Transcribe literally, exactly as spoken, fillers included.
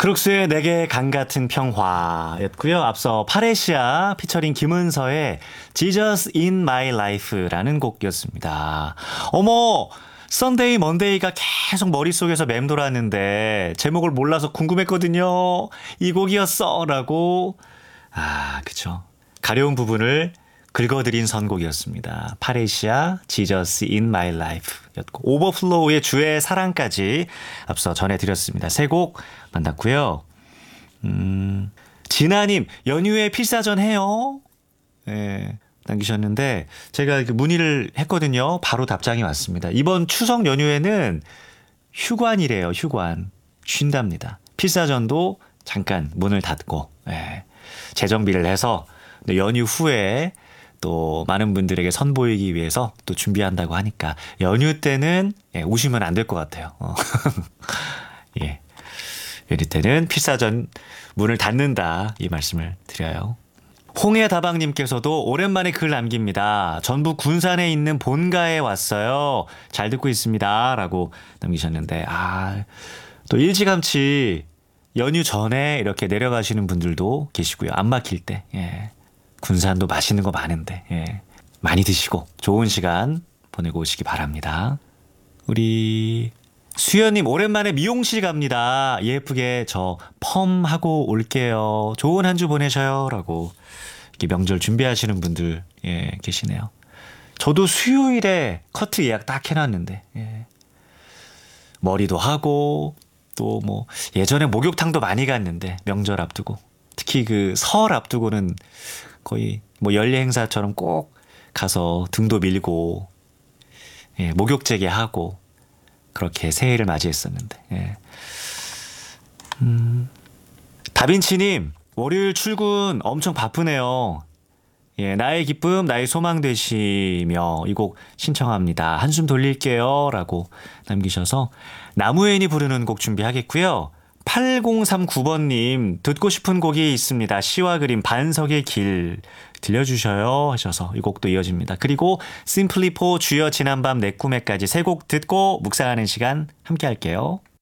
크룩스의 내게 강 같은 평화였고요. 앞서 파레시아 피처링 김은서의 Jesus in My Life라는 곡이었습니다. 어머! 썬데이 먼데이가 계속 머릿속에서 맴돌았는데 제목을 몰라서 궁금했거든요. 이 곡이었어 라고. 아, 그쵸. 가려운 부분을 긁어드린 선곡이었습니다. 파레시아 Jesus in My Life 였고 오버플로우의 주의 사랑까지 앞서 전해드렸습니다. 세 곡 만났고요. 음, 진아님 연휴에 필사전 해요? 예, 남기셨는데 제가 문의를 했거든요. 바로 답장이 왔습니다. 이번 추석 연휴에는 휴관이래요. 휴관. 쉰답니다. 필사전도 잠깐 문을 닫고 예, 재정비를 해서 연휴 후에 또 많은 분들에게 선보이기 위해서 또 준비한다고 하니까 연휴 때는 예, 오시면 안 될 것 같아요. 어. 예, 연휴 때는 필사전 문을 닫는다 이 말씀을 드려요. 홍해다방님께서도 오랜만에 글 남깁니다. 전북 군산에 있는 본가에 왔어요. 잘 듣고 있습니다. 라고 남기셨는데 아, 또 일찌감치 연휴 전에 이렇게 내려가시는 분들도 계시고요. 안 막힐 때. 예. 군산도 맛있는 거 많은데 예. 많이 드시고 좋은 시간 보내고 오시기 바랍니다. 우리 수연님 오랜만에 미용실 갑니다. 예쁘게 저 펌하고 올게요. 좋은 한 주 보내셔요. 라고 이렇게 명절 준비하시는 분들 예, 계시네요. 저도 수요일에 커트 예약 딱 해놨는데 예. 머리도 하고 또 뭐 예전에 목욕탕도 많이 갔는데 명절 앞두고 특히 그 설 앞두고는 거의 뭐 연례 행사처럼 꼭 가서 등도 밀고 예, 목욕제게 하고 그렇게 새해를 맞이했었는데 예. 음, 다빈치님 월요일 출근 엄청 바쁘네요. 예, 나의 기쁨 나의 소망 되시며 이 곡 신청합니다. 한숨 돌릴게요 라고 남기셔서 나무엔이 부르는 곡 준비하겠고요. 팔공삼구 번님 듣고 싶은 곡이 있습니다. 시와 그림 반석의 길 들려주셔요 하셔서 이 곡도 이어집니다. 그리고 심플리포 주여 지난밤 내 꿈에까지 세 곡 듣고 묵상하는 시간 함께 할게요.